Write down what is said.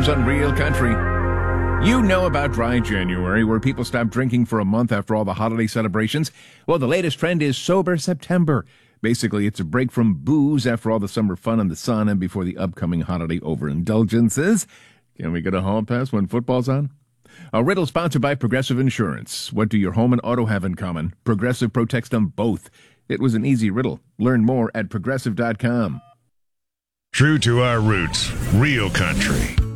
Times on Real Country. You know about Dry January, where people stop drinking for a month after all the holiday celebrations. Well, the latest trend is Sober September. Basically, it's a break from booze after all the summer fun in the sun and before the upcoming holiday overindulgences. Can we get a hall pass when football's on? A riddle sponsored by Progressive Insurance. What do your home and auto have in common? Progressive protects them both. It was an easy riddle. Learn more at Progressive.com. True to our roots, Real Country.